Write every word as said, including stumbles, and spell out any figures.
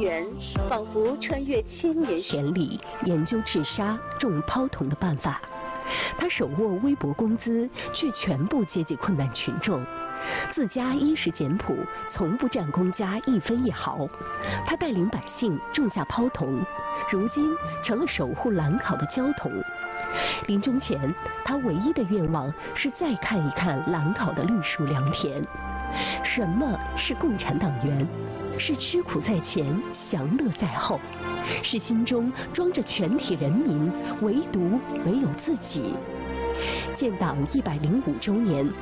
源，仿佛穿越千年田里研究治沙、种抛铜的办法。他手握微薄工资，却全部接济困难群众。自家衣食简朴，从不占公家一分一毫。他带领百姓种下抛铜，如今成了守护兰考的焦桐。临终前，他唯一的愿望是再看一看兰考的绿树良田。什么是共产党员？是吃苦在前，享乐在后，是心中装着全体人民，唯独没有自己。建党一百零五周年。